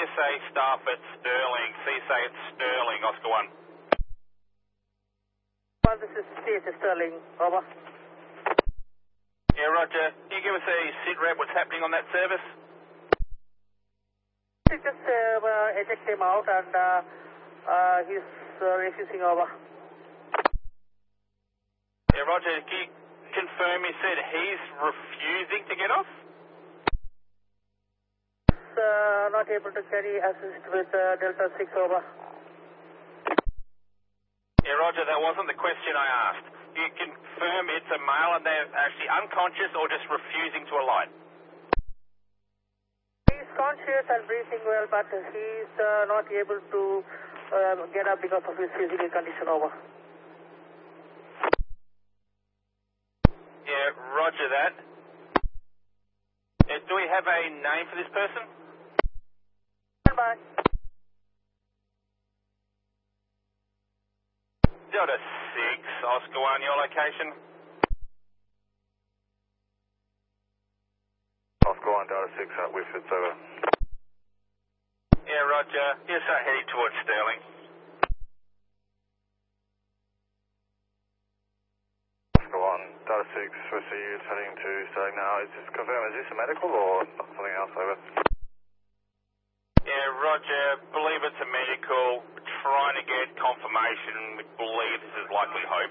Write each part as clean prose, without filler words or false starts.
CSA staff at Stirling. CSA at Stirling, Oscar 1. Well, this is CSA Stirling, over. Yeah, Roger. Can you give us a sit rep what's happening on that service? Just eject him out and he's refusing, over. Yeah, Roger. Can you confirm you said he's refusing to get off? Not able to carry assist with Delta 6, over. Yeah, Roger, that wasn't the question I asked. You confirm it's a male and they're actually unconscious or just refusing to alight? He's conscious and breathing well, but he's not able to get up because of his physical condition, over. Yeah, Roger that. Do we have a name for this person? Bye. Delta 6, Oscar 1, your location? Oscar 1, Delta 6 at Whitford, over. Yeah, Roger. Yes, heading towards Stirling. Oscar 1, Delta 6, received, heading to Stirling now. Is this confirmed, is this a medical or something else, over? Yeah, Roger, believe it's a medical. We're trying to get confirmation. We believe this is likely Hope.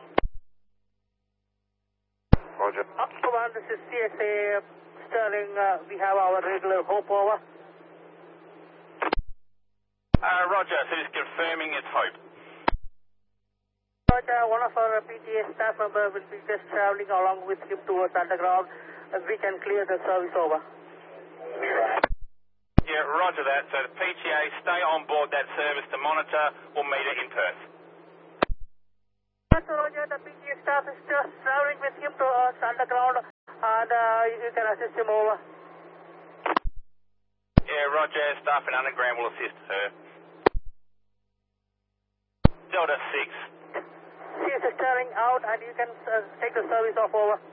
Roger. Oscar 1, this is CSA Stirling. We have our regular Hope, over. Roger, so just confirming it's Hope. Roger, one of our PTA staff member will be just traveling along with him towards underground. We can clear the service, over. Yeah, Roger that. So the PTA, stay on board that service to monitor. We'll meet it in Perth. Roger, the PTA staff is just traveling with him towards underground and you can assist him, over. Yeah, Roger. Staff in underground will assist her. Delta 6. She is steering out and you can take the service off, over.